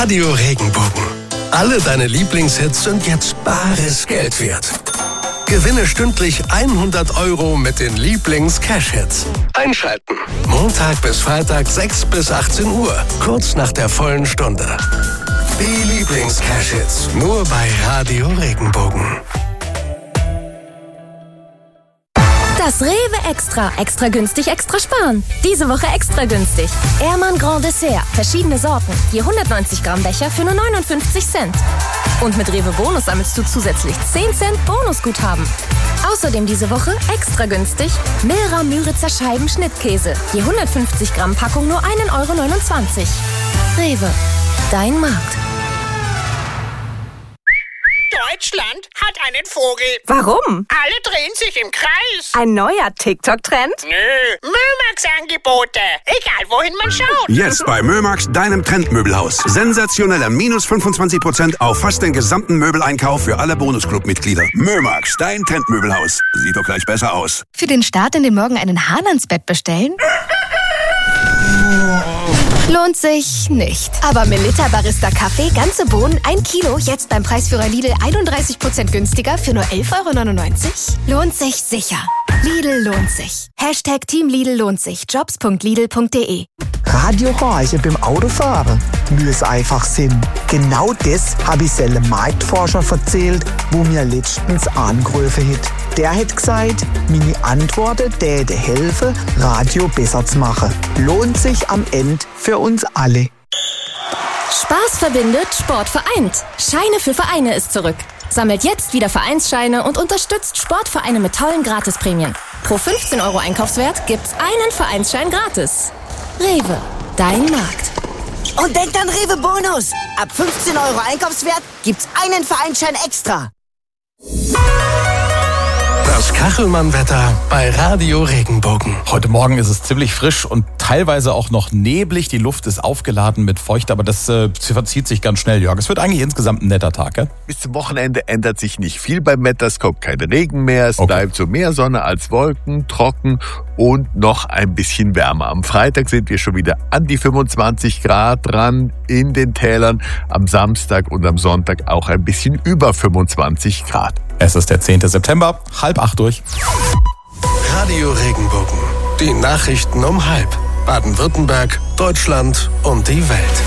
Radio Regenbogen. Alle deine Lieblingshits sind jetzt bares Geld wert. Gewinne stündlich 100 € mit den Lieblings-Cash-Hits. Einschalten. Montag bis Freitag 6 bis 18 Uhr. Kurz nach der vollen Stunde. Die Lieblings-Cash-Hits. Nur bei Radio Regenbogen. Das Rewe Extra. Extra günstig, extra sparen. Diese Woche extra günstig. Ehrmann Grand Dessert. Verschiedene Sorten. Je 190 Gramm Becher für nur 59 Cent. Und mit Rewe Bonus sammelst du zusätzlich 10 Cent Bonusguthaben. Außerdem diese Woche extra günstig Milra Müritzer Scheiben Schnittkäse. Je 150 Gramm Packung nur 1,29 €. Rewe. Dein Markt. Deutschland hat einen Vogel. Warum? Alle drehen sich im Kreis. Ein neuer TikTok-Trend? Nö, Mömax-Angebote. Egal, wohin man schaut. Jetzt bei Mömax, deinem Trendmöbelhaus. Sensationeller minus 25% auf fast den gesamten Möbeleinkauf für alle Bonusclub-Mitglieder. Mömax, dein Trendmöbelhaus. Sieht doch gleich besser aus. Für den Start in den Morgen einen Hahn ans Bett bestellen? Lohnt sich nicht. Aber Melitta Barista Kaffee, ganze Bohnen, 1 Kilo, jetzt beim Preisführer Lidl 31% günstiger für nur 11,99 €? Lohnt sich sicher. Lidl lohnt sich. Hashtag Team Lidl lohnt sich. Jobs.lidl.de. Radioreise beim Autofahren muss einfach Sinn. Genau das habe ich einem Marktforscher erzählt, wo mir letztens angerufen hat. Der hat gesagt, meine Antworten täten helfen, Radio besser zu machen. Lohnt sich am Ende für uns alle. Spaß verbindet, Sport vereint. Scheine für Vereine ist zurück. Sammelt jetzt wieder Vereinsscheine und unterstützt Sportvereine mit tollen Gratisprämien. Pro 15 € Einkaufswert gibt's einen Vereinsschein gratis. Rewe, dein Markt. Und denkt an Rewe Bonus. Ab 15 € Einkaufswert gibt's einen Vereinsschein extra. Das Kachelmann-Wetter bei Radio Regenbogen. Heute Morgen ist es ziemlich frisch und teilweise auch noch neblig. Die Luft ist aufgeladen mit Feuchte, aber das verzieht sich ganz schnell, Jörg. Es wird eigentlich insgesamt ein netter Tag, gell? Bis zum Wochenende ändert sich nicht viel beim Wetter. Es kommt kein Regen mehr. Es bleibt so mehr Sonne als Wolken, trocken und noch ein bisschen wärmer. Am Freitag sind wir schon wieder an die 25 Grad dran in den Tälern. Am Samstag und am Sonntag auch ein bisschen über 25 Grad. Es ist der 10. September, 7:30 durch. Radio Regenbogen. Die Nachrichten um 12:30. Baden-Württemberg, Deutschland und die Welt.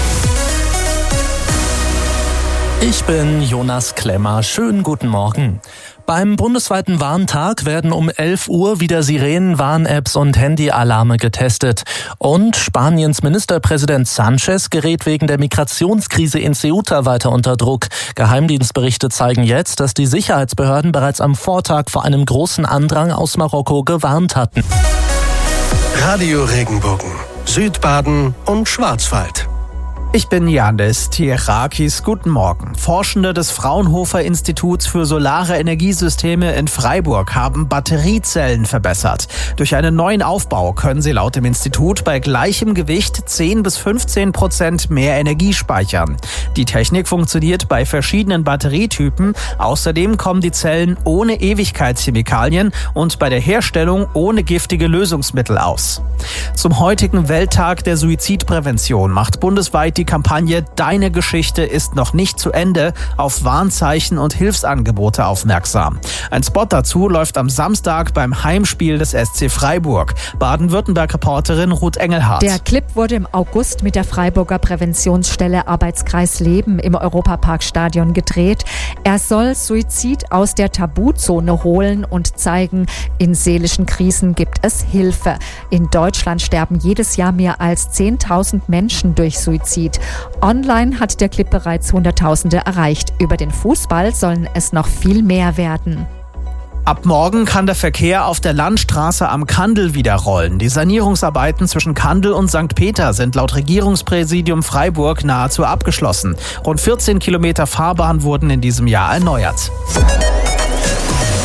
Ich bin Jonas Klemmer. Schönen guten Morgen. Beim bundesweiten Warntag werden um 11 Uhr wieder Sirenen, Warn-Apps und Handyalarme getestet. Und Spaniens Ministerpräsident Sanchez gerät wegen der Migrationskrise in Ceuta weiter unter Druck. Geheimdienstberichte zeigen jetzt, dass die Sicherheitsbehörden bereits am Vortag vor einem großen Andrang aus Marokko gewarnt hatten. Radio Regenbogen, Südbaden und Schwarzwald. Ich bin Janis Tierakis. Guten Morgen. Forschende des Fraunhofer Instituts für solare Energiesysteme in Freiburg haben Batteriezellen verbessert. Durch einen neuen Aufbau können sie laut dem Institut bei gleichem Gewicht 10-15% mehr Energie speichern. Die Technik funktioniert bei verschiedenen Batterietypen. Außerdem kommen die Zellen ohne Ewigkeitschemikalien und bei der Herstellung ohne giftige Lösungsmittel aus. Zum heutigen Welttag der Suizidprävention macht bundesweit die Kampagne Deine Geschichte ist noch nicht zu Ende auf Warnzeichen und Hilfsangebote aufmerksam. Ein Spot dazu läuft am Samstag beim Heimspiel des SC Freiburg. Baden-Württemberg-Reporterin Ruth Engelhardt. Der Clip wurde im August mit der Freiburger Präventionsstelle Arbeitskreis Leben im Europaparkstadion gedreht. Er soll Suizid aus der Tabuzone holen und zeigen, in seelischen Krisen gibt es Hilfe. In Deutschland sterben jedes Jahr mehr als 10.000 Menschen durch Suizid. Online hat der Clip bereits Hunderttausende erreicht. Über den Fußball sollen es noch viel mehr werden. Ab morgen kann der Verkehr auf der Landstraße am Kandel wieder rollen. Die Sanierungsarbeiten zwischen Kandel und St. Peter sind laut Regierungspräsidium Freiburg nahezu abgeschlossen. Rund 14 Kilometer Fahrbahn wurden in diesem Jahr erneuert.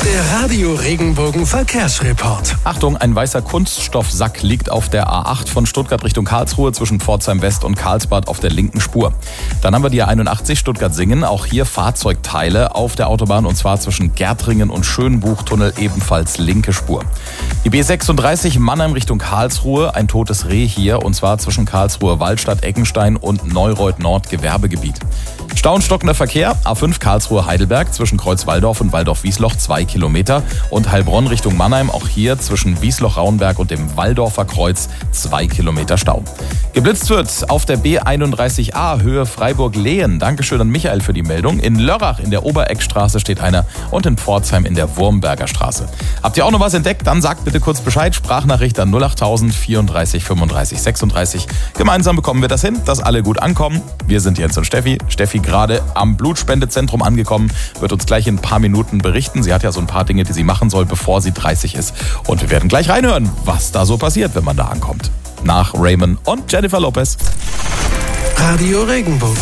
Der Radio Regenbogen Verkehrsreport. Achtung, ein weißer Kunststoffsack liegt auf der A8 von Stuttgart Richtung Karlsruhe zwischen Pforzheim West und Karlsbad auf der linken Spur. Dann haben wir die A81 Stuttgart-Singen, auch hier Fahrzeugteile auf der Autobahn und zwar zwischen Gärtringen und Schönbuchtunnel, ebenfalls linke Spur. Die B36 Mannheim Richtung Karlsruhe, ein totes Reh hier und zwar zwischen Karlsruhe Waldstadt, Eckenstein und Neureuth Nord Gewerbegebiet. Stau und stockender Verkehr, A5 Karlsruhe-Heidelberg zwischen Kreuz-Walldorf und Walldorf-Wiesloch 2 Kilometer und Heilbronn Richtung Mannheim, auch hier zwischen Wiesloch-Rauenberg und dem Walldorfer Kreuz 2 Kilometer Stau. Geblitzt wird auf der B31a Höhe Freiburg-Lehen. Dankeschön an Michael für die Meldung. In Lörrach in der Obereckstraße steht einer und in Pforzheim in der Wurmberger Straße. Habt ihr auch noch was entdeckt? Dann sagt bitte kurz Bescheid. Sprachnachricht an 08000 34 35 36. Gemeinsam bekommen wir das hin, dass alle gut ankommen. Wir sind Jens und Steffi. Steffi gerade am Blutspendezentrum angekommen, wird uns gleich in ein paar Minuten berichten. Sie hat ja so ein paar Dinge, die sie machen soll, bevor sie 30 ist. Und wir werden gleich reinhören, was da so passiert, wenn man da ankommt. Nach Raymond und Jennifer Lopez. Radio Regenbogen.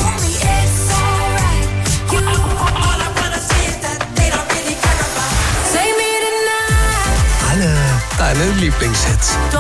Alle deine Lieblingshits.